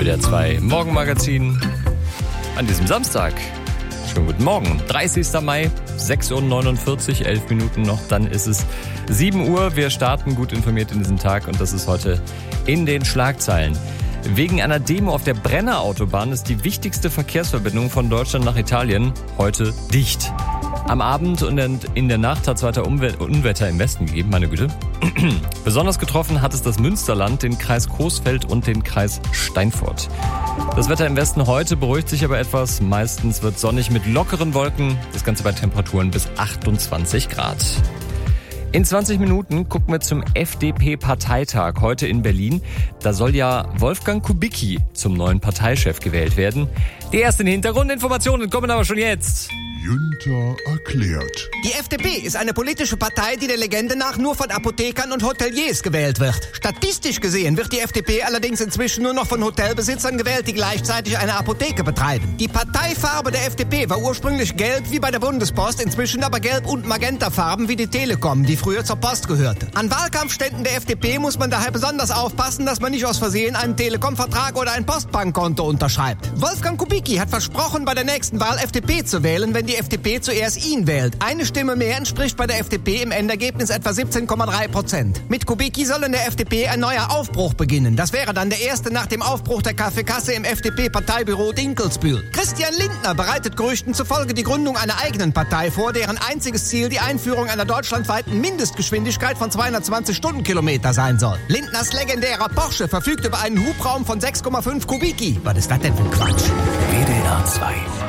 WDR 2 Morgenmagazin an diesem Samstag. Schönen guten Morgen. 30. Mai, 6:49 Uhr, 11 Minuten noch, dann ist es 7 Uhr. Wir starten gut informiert in diesen Tag und das ist heute in den Schlagzeilen. Wegen einer Demo auf der Brenner Autobahn ist die wichtigste Verkehrsverbindung von Deutschland nach Italien heute dicht. Am Abend und in der Nacht hat es weiter Unwetter im Westen gegeben, meine Güte. Besonders getroffen hat es das Münsterland, den Kreis Coesfeld und den Kreis Steinfurt. Das Wetter im Westen heute beruhigt sich aber etwas. Meistens wird sonnig mit lockeren Wolken. Das Ganze bei Temperaturen bis 28 Grad. In 20 Minuten gucken wir zum FDP-Parteitag heute in Berlin. Da soll ja Wolfgang Kubicki zum neuen Parteichef gewählt werden. Die ersten Hintergrundinformationen kommen aber schon jetzt. Günther erklärt. Die FDP ist eine politische Partei, die der Legende nach nur von Apothekern und Hoteliers gewählt wird. Statistisch gesehen wird die FDP allerdings inzwischen nur noch von Hotelbesitzern gewählt, die gleichzeitig eine Apotheke betreiben. Die Parteifarbe der FDP war ursprünglich gelb wie bei der Bundespost, inzwischen aber gelb- und magentafarben wie die Telekom, die früher zur Post gehörte. An Wahlkampfständen der FDP muss man daher besonders aufpassen, dass man nicht aus Versehen einen Telekom-Vertrag oder ein Postbankkonto unterschreibt. Wolfgang Kubicki hat versprochen, bei der nächsten Wahl FDP zu wählen, wenn die FDP zuerst ihn wählt. Eine Stimme mehr entspricht bei der FDP im Endergebnis etwa 17,3%. Mit Kubicki soll in der FDP ein neuer Aufbruch beginnen. Das wäre dann der erste nach dem Aufbruch der Kaffeekasse im FDP-Parteibüro Dinkelsbühl. Christian Lindner bereitet Gerüchten zufolge die Gründung einer eigenen Partei vor, deren einziges Ziel die Einführung einer deutschlandweiten Mindestgeschwindigkeit von 220 Stundenkilometer sein soll. Lindners legendärer Porsche verfügt über einen Hubraum von 6,5 Kubicki. Was ist das denn für ein Quatsch? WDR 2